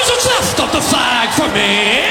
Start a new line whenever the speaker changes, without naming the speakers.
There's a chest of the flag for me.